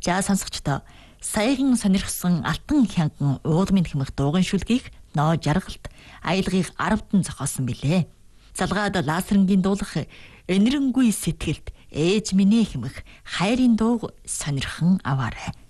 За сонсогчдоо саяхан сонирхсан алтан хянган уулмын хэмэх дууган шүлгийг ноо жаргалт аялгыг 10-дан зохиосон билээ. Залгаад Лаасрангийн дуулах энэрэнгүй сэтгэлд ээж минь хэмэх хайрын дууг сонирхон аваарай.